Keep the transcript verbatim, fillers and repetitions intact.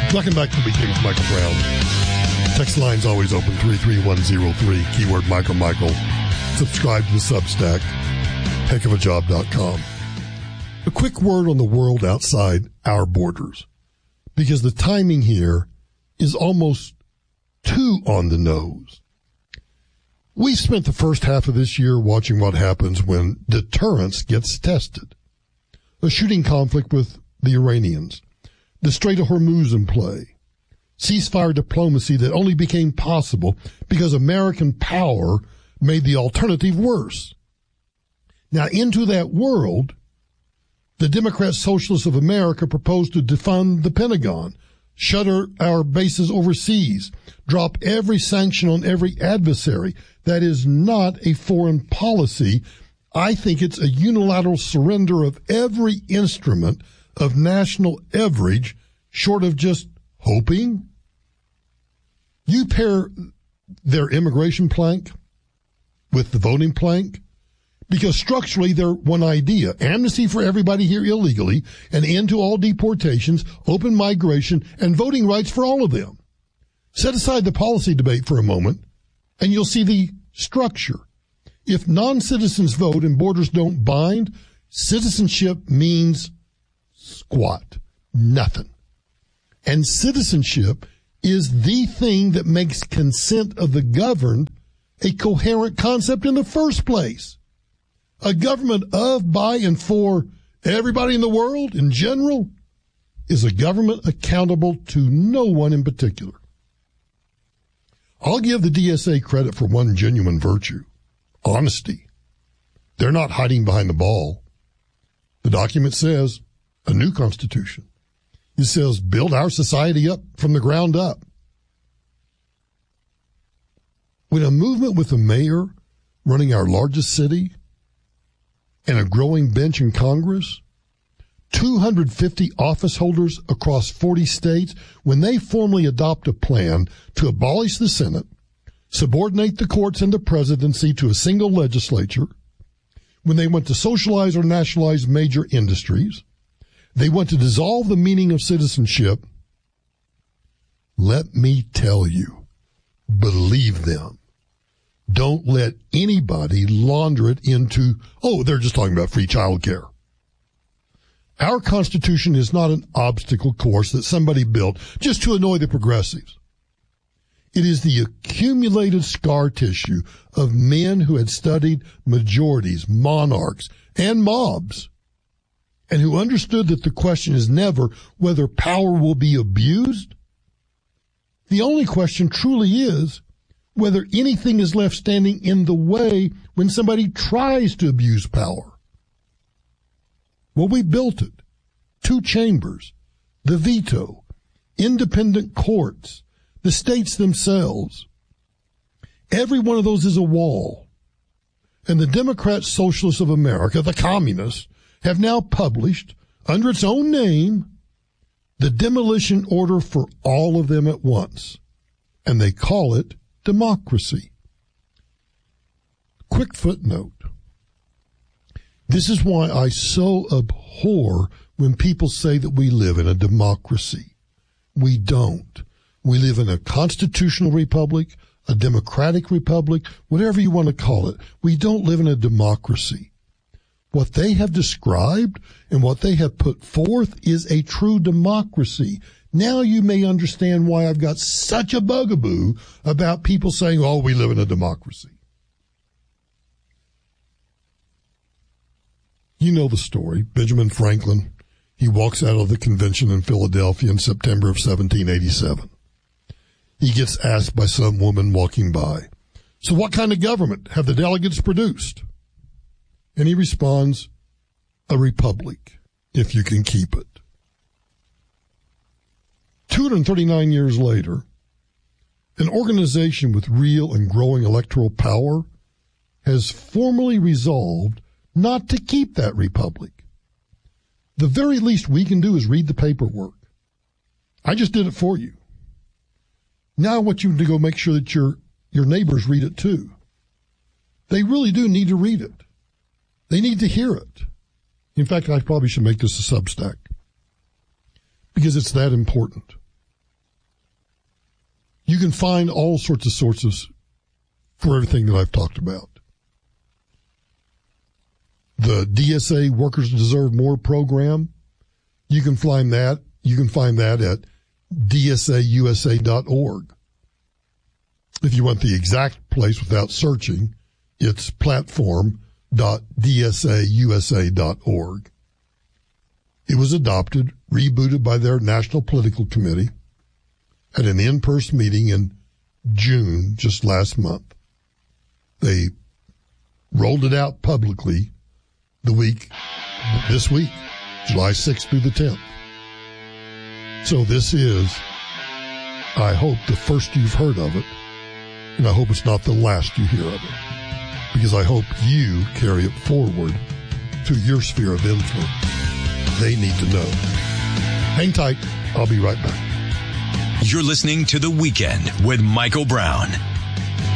Welcome back to Weekends, Michael Brown. Text line's always open, three three one zero three, keyword Michael Michael. Subscribe to the Substack, heck of a job dot com. A quick word on the world outside our borders, because the timing here is almost too on the nose. We spent the first half of this year watching what happens when deterrence gets tested. A shooting conflict with the Iranians, the Strait of Hormuz in play, ceasefire diplomacy that only became possible because American power made the alternative worse. Now, into that world, the Democrat Socialists of America proposed to defund the Pentagon, shutter our bases overseas, drop every sanction on every adversary. That is not a foreign policy. I think it's a unilateral surrender of every instrument of national leverage, short of just hoping. You pair their immigration plank with the voting plank, because structurally they're one idea. Amnesty for everybody here illegally, an end to all deportations, open migration, and voting rights for all of them. Set aside the policy debate for a moment, and you'll see the structure. If non-citizens vote and borders don't bind, citizenship means squat, nothing. And citizenship is the thing that makes consent of the governed a coherent concept in the first place. A government of, by, and for everybody in the world in general is a government accountable to no one in particular. I'll give the D S A credit for one genuine virtue: honesty. They're not hiding behind the ball. The document says a new constitution. It says build our society up from the ground up. When a movement with a mayor running our largest city and a growing bench in Congress, two hundred fifty office holders across forty states, when they formally adopt a plan to abolish the Senate, subordinate the courts and the presidency to a single legislature, when they want to socialize or nationalize major industries, they want to dissolve the meaning of citizenship, let me tell you, believe them. Don't let anybody launder it into, oh, they're just talking about free child care. Our Constitution is not an obstacle course that somebody built just to annoy the progressives. It is the accumulated scar tissue of men who had studied majorities, monarchs, and mobs, and who understood that the question is never whether power will be abused. The only question truly is whether anything is left standing in the way when somebody tries to abuse power. Well, we built it. Two chambers, the veto, independent courts, the states themselves. Every one of those is a wall. And the Democrat Socialists of America, the communists, have now published, under its own name, the demolition order for all of them at once. And they call it democracy. Quick footnote. This is why I so abhor when people say that we live in a democracy. We don't. We live in a constitutional republic, a democratic republic, whatever you want to call it. We don't live in a democracy. What they have described and what they have put forth is a true democracy. Now you may understand why I've got such a bugaboo about people saying, oh, we live in a democracy. You know the story. Benjamin Franklin, he walks out of the convention in Philadelphia in September of seventeen eighty-seven. He gets asked by some woman walking by, so what kind of government have the delegates produced? And he responds, a republic, if you can keep it. two hundred thirty-nine years later, an organization with real and growing electoral power has formally resolved not to keep that republic. The very least we can do is read the paperwork. I just did it for you. Now I want you to go make sure that your, your neighbors read it too. They really do need to read it. They need to hear it. In fact, I probably should make this a Substack because it's that important. You can find all sorts of sources for everything that I've talked about. The D S A Workers Deserve More program, you can find that. You can find that at D S A U S A dot org. If you want the exact place without searching, it's platform dot D S A U S A dot org. It was adopted, rebooted by their National Political Committee at an in-person meeting in June, just last month. They rolled it out publicly the week, this week, July sixth through the tenth. So this is, I hope, the first you've heard of it, and I hope it's not the last you hear of it, because I hope you carry it forward to your sphere of influence. They need to know. Hang tight. I'll be right back. You're listening to The Weekend with Michael Brown.